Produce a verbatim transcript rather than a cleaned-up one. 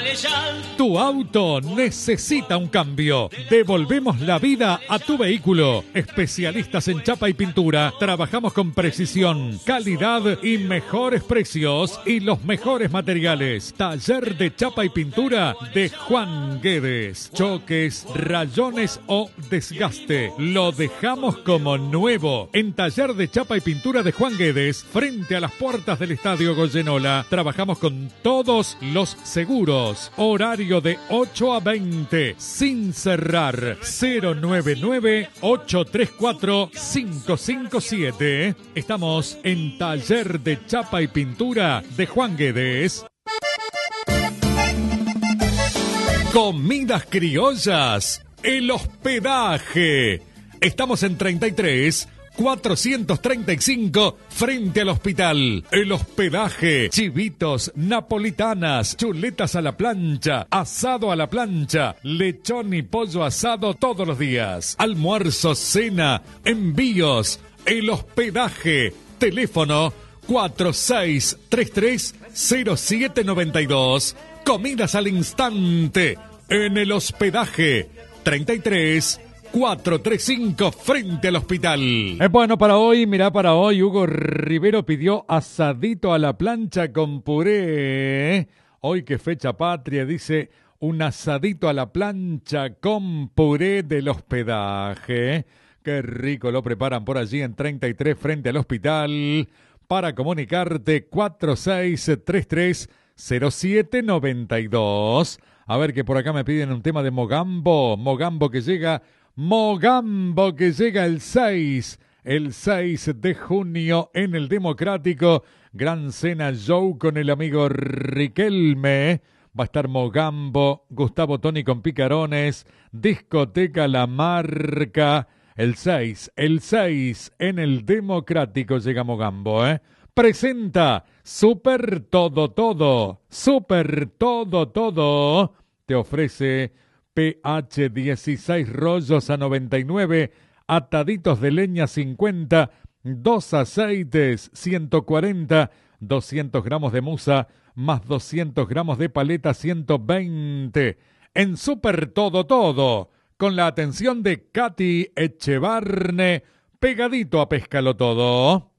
Tu auto necesita un cambio. Devolvemos la vida a tu vehículo. Especialistas en chapa y pintura. Trabajamos con precisión, calidad y mejores precios y los mejores materiales. Taller de chapa y pintura de Juan Guedes. Choques, rayones o desgaste. Lo dejamos como nuevo. En Taller de chapa y pintura de Juan Guedes, frente a las puertas del Estadio Goyenola. Trabajamos con todos los seguros. Horario de ocho a veinte, sin cerrar. Cero nueve nueve, ocho tres cuatro, cinco cinco siete. Estamos en Taller de Chapa y Pintura de Juan Guedes. Comidas criollas, el hospedaje. Estamos en treinta y tres, cuatrocientos treinta y cinco, frente al hospital. El hospedaje, chivitos, napolitanas, chuletas a la plancha, asado a la plancha, lechón y pollo asado todos los días. Almuerzo, cena, envíos. El hospedaje, teléfono cuatro seis tres tres, cero siete nueve dos. Comidas al instante en el hospedaje, treinta y tres, cuatrocientos treinta y cinco, frente al hospital. Es bueno para hoy, mirá, para hoy Hugo Rivero pidió asadito a la plancha con puré. Hoy que fecha patria, dice un asadito a la plancha con puré del hospedaje. Qué rico lo preparan por allí en treinta y tres, frente al hospital. Para comunicarte, cuatro seis tres tres, cero siete nueve dos. A ver que por acá me piden un tema de Mogambo. Mogambo que llega... Mogambo que llega el seis, el seis de junio en el Democrático. Gran cena show con el amigo Riquelme. Va a estar Mogambo, Gustavo Toni con Picarones, Discoteca La Marca. El seis, el seis en el Democrático llega Mogambo, ¿eh? Presenta Super Todo Todo, Super Todo Todo. Te ofrece P H dieciséis rollos a noventa y nueve, ataditos de leña cincuenta, dos aceites ciento cuarenta, doscientos gramos de musa más doscientos gramos de paleta ciento veinte. En Super Todo Todo, con la atención de Katy Echevarne, pegadito a Pézcalo Todo.